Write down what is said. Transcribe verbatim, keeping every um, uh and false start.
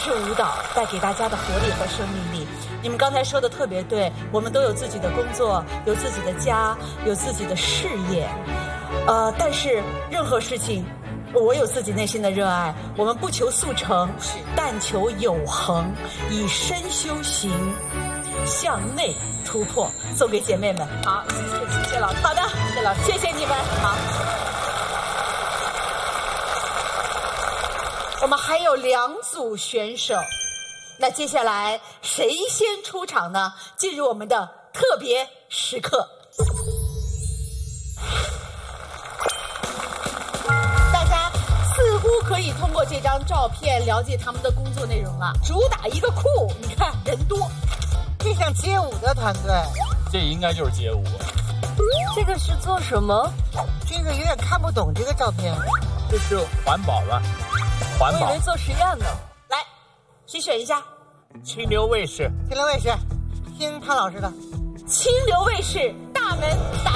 是舞蹈带给大家的活力和生命力。你们刚才说的特别对，我们都有自己的工作，有自己的家，有自己的事业，呃，但是任何事情，我有自己内心的热爱。我们不求速成，但求永恒，以身修行，向内突破。送给姐妹们。 好，谢谢谢谢老师。 好的， 谢谢老师， 谢谢你们。 好。 我们还有两组选手，那接下来谁先出场呢？进入我们的特别时刻。大家似乎可以通过这张照片了解他们的工作内容了。主打一个酷，你看人多， 这像街舞的团队。 这应该就是街舞。 这个是做什么？ 这个有点看不懂这个照片。 这是环保吧？环保。 我以为做实验呢。 来，谁选一下？ 清流卫士。 清流卫士，听潘老师的。 清流卫士，大门打